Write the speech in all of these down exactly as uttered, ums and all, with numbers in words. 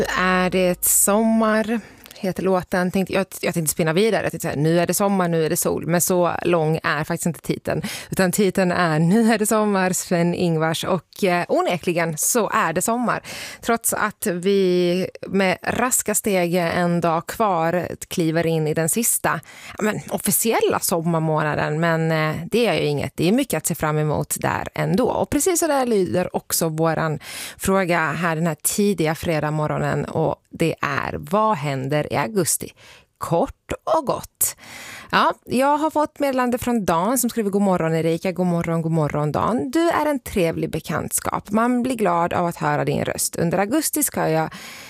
Är det sommar? Heter låten. Tänkte, jag, jag tänkte spinna vidare. Jag tänkte säga, nu är det sommar, nu är det sol. Men så lång är faktiskt inte titeln. Utan titeln är Nu är det sommar, Sven-Ingvars. Och eh, onekligen så är det sommar. Trots att vi med raska steg en dag kvar kliver in i den sista ja, men, officiella sommarmånaden. Men eh, det är ju inget. Det är mycket att se fram emot där ändå. Och precis så där lyder också våran fråga här den här tidiga fredag morgonen. Och det är, vad händer i augusti? Kort och gott. Ja, jag har fått meddelande från Dan som skriver god morgon Erika, god morgon, god morgon Dan. Du är en trevlig bekantskap. Man blir glad av att höra din röst. Under augusti ska jag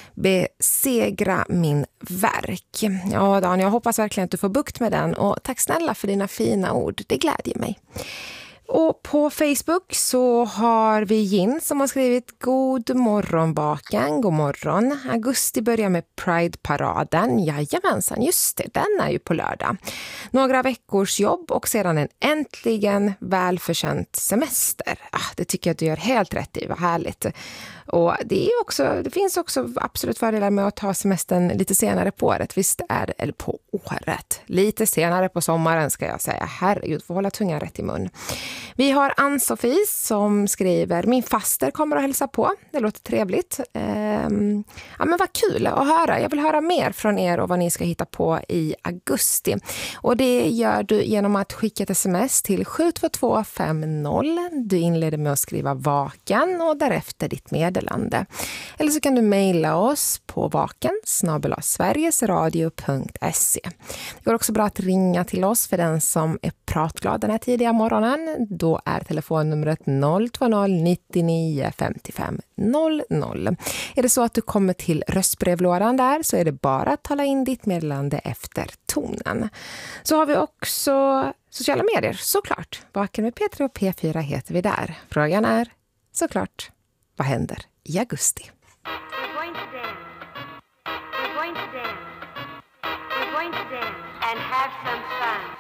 besegra min verk. Ja Dan, jag hoppas verkligen att du får bukt med den och tack snälla för dina fina ord. Det glädjer mig. Och på Facebook så har vi Jin som har skrivit god morgon baken, god morgon. Augusti börjar med Pride-paraden. Jajamensan, just det, den är ju på lördag. Några veckors jobb och sedan en äntligen välförtjänt semester. Ah, det tycker jag att du gör helt rätt i, vad härligt. Och det, är också, det finns också absolut fördelar med att ta semestern lite senare på året. Visst är det, eller på året. Lite senare på sommaren ska jag säga. Herregud, får hålla tungan rätt i mun. Vi har Ann-Sofie som skriver min faster kommer att hälsa på. Det låter trevligt. Ehm, ja men vad kul att höra. Jag vill höra mer från er och vad ni ska hitta på i augusti. Och det gör du genom att skicka ett sms till sju två två fem noll. Du inleder med att skriva vaken och därefter ditt meddelande. Eller så kan du mejla oss på vaken snabel-a sverigesradio punkt se. Det går också bra att ringa till oss för den som är pratglad den här tidiga morgonen. Då är telefonnumret noll två noll nio nio fem fem noll noll. Är det så att du kommer till röstbrevlådan där så är det bara att tala in ditt meddelande efter tonen. Så har vi också sociala medier, såklart. Vaken med P tre och P fyra heter vi där. Frågan är såklart, vad händer i augusti? We're going to dance. We're going to dance. We're going to dance and have some fun.